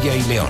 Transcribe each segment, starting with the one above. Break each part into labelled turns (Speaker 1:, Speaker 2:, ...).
Speaker 1: Castilla y León.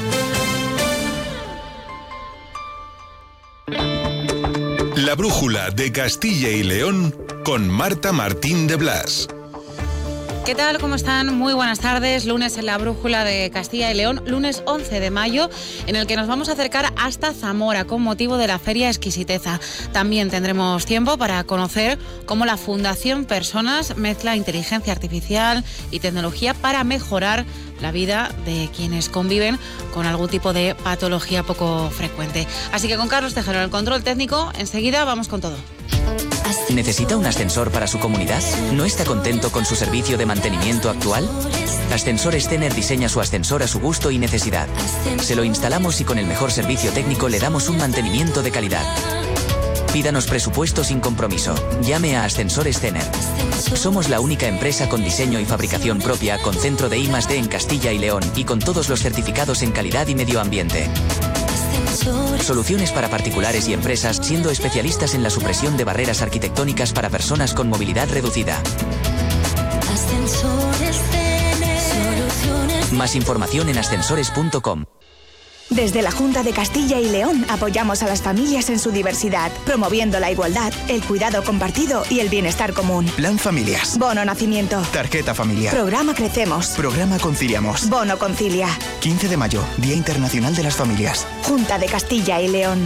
Speaker 2: La brújula de Castilla y León con Marta Martín de Blas.
Speaker 3: ¿Qué tal? ¿Cómo están? Muy buenas tardes. Lunes en la brújula de Castilla y León, lunes 11 de mayo, en el que nos vamos a acercar hasta Zamora con motivo de la Feria Exquisiteza. También tendremos tiempo para conocer cómo la Fundación Personas mezcla inteligencia artificial y tecnología para mejorar la vida de quienes conviven con algún tipo de patología poco frecuente. Así que con Carlos Tejero en el control técnico, enseguida vamos con todo.
Speaker 4: ¿Necesita un ascensor para su comunidad? ¿No está contento con su servicio de mantenimiento actual? Ascensores Stener diseña su ascensor a su gusto y necesidad. Se lo instalamos y con el mejor servicio técnico le damos un mantenimiento de calidad. Pídanos presupuesto sin compromiso. Llame a Ascensores Stener. Somos la única empresa con diseño y fabricación propia, con centro de I+D en Castilla y León y con todos los certificados en calidad y medio ambiente. Soluciones para particulares y empresas, siendo especialistas en la supresión de barreras arquitectónicas para personas con movilidad reducida. Más información en ascensores.com.
Speaker 5: Desde la Junta de Castilla y León apoyamos a las familias en su diversidad, promoviendo la igualdad, el cuidado compartido y el bienestar común.
Speaker 6: Plan Familias.
Speaker 5: Bono Nacimiento.
Speaker 6: Tarjeta familiar.
Speaker 5: Programa Crecemos.
Speaker 6: Programa Conciliamos.
Speaker 5: Bono Concilia.
Speaker 6: 15 de mayo, Día Internacional de las Familias.
Speaker 5: Junta de Castilla y León.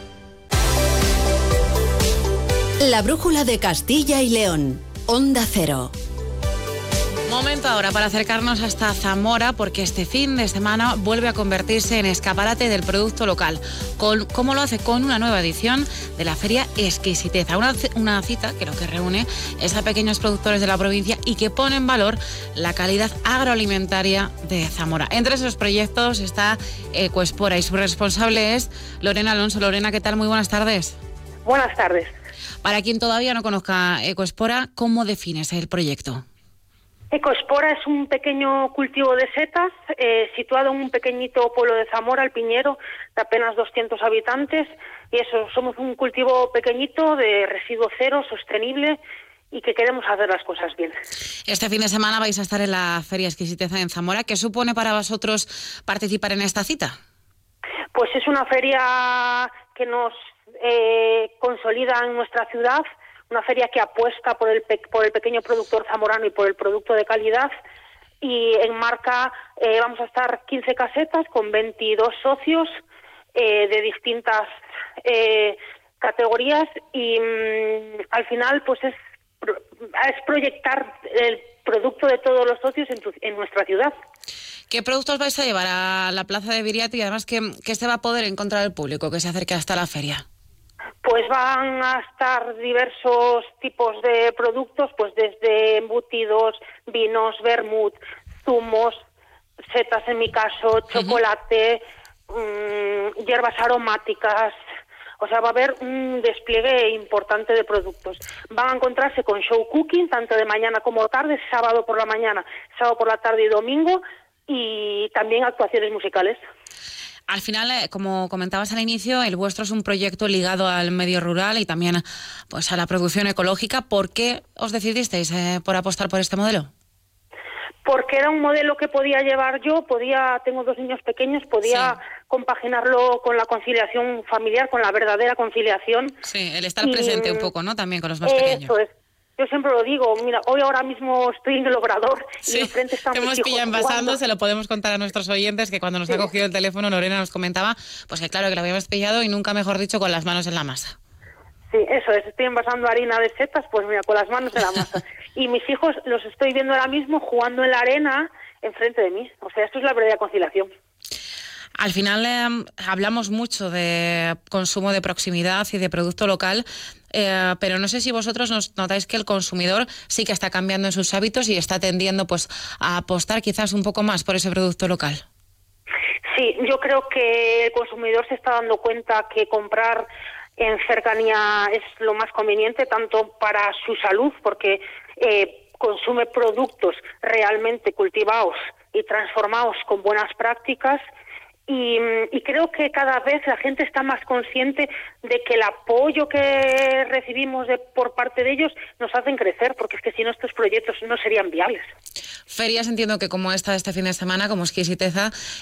Speaker 7: La brújula de Castilla y León. Onda Cero.
Speaker 3: Momento ahora para acercarnos hasta Zamora, porque este fin de semana vuelve a convertirse en escaparate del producto local. ¿Cómo lo hace? Con una nueva edición de la Feria Exquisiteza. Una cita que lo que reúne es a pequeños productores de la provincia y que pone en valor la calidad agroalimentaria de Zamora. Entre esos proyectos está Ecoespora y su responsable es Lorena Alonso. Lorena, ¿qué tal? Muy buenas tardes.
Speaker 8: Buenas tardes.
Speaker 3: Para quien todavía no conozca Ecoespora, ¿cómo defines el proyecto?
Speaker 8: Ecoespora es un pequeño cultivo de setas situado en un pequeñito pueblo de Zamora, El Piñero, de apenas 200 habitantes. Y eso, somos un cultivo pequeñito de residuo cero, sostenible y que queremos hacer las cosas bien.
Speaker 3: Este fin de semana vais a estar en la Feria Exquisiteza en Zamora. ¿Qué supone para vosotros participar en esta cita?
Speaker 8: Pues es una feria que nos consolida en nuestra ciudad. Una feria que apuesta por el pequeño productor zamorano y por el producto de calidad, y enmarca, vamos a estar 15 casetas con 22 socios de distintas categorías y al final pues es proyectar el producto de todos los socios en nuestra ciudad.
Speaker 3: ¿Qué productos vais a llevar a la plaza de Viriato y además qué se va a poder encontrar el público que se acerque hasta la feria?
Speaker 8: Pues van a estar diversos tipos de productos, pues desde embutidos, vinos, vermut, zumos, setas en mi caso, chocolate, hierbas aromáticas. O sea, va a haber un despliegue importante de productos. Van a encontrarse con show cooking, tanto de mañana como tarde, sábado por la mañana, sábado por la tarde y domingo, y también actuaciones musicales.
Speaker 3: Al final, como comentabas al inicio, el vuestro es un proyecto ligado al medio rural y también pues a la producción ecológica. ¿Por qué os decidisteis por apostar por este modelo?
Speaker 8: Porque era un modelo que podía llevar yo, tengo 2 niños pequeños, podía compaginarlo con la conciliación familiar, con la verdadera conciliación.
Speaker 3: Sí, el estar presente un poco, ¿no? También con los más pequeños.
Speaker 8: Eso es. Yo siempre lo digo, mira, ahora mismo estoy en el obrador y enfrente están mis hijos.
Speaker 3: Hemos pillado envasando, se lo podemos contar a nuestros oyentes, que cuando nos ha cogido el teléfono Lorena nos comentaba, pues que claro que lo habíamos pillado y nunca mejor dicho con las manos en la masa.
Speaker 8: Sí, eso es, estoy envasando harina de setas, pues mira, con las manos en la masa. Y mis hijos los estoy viendo ahora mismo jugando en la arena enfrente de mí. O sea, esto es la verdadera conciliación.
Speaker 3: Al final hablamos mucho de consumo de proximidad y de producto local, pero no sé si vosotros notáis que el consumidor sí que está cambiando en sus hábitos y está tendiendo pues a apostar quizás un poco más por ese producto local.
Speaker 8: Sí, yo creo que el consumidor se está dando cuenta que comprar en cercanía es lo más conveniente, tanto para su salud, porque consume productos realmente cultivados y transformados con buenas prácticas. Y creo que cada vez la gente está más consciente de que el apoyo que recibimos por parte de ellos nos hacen crecer, porque es que si no estos proyectos no serían viables.
Speaker 3: Ferias entiendo que como esta de este fin de semana, como Exquisiteza,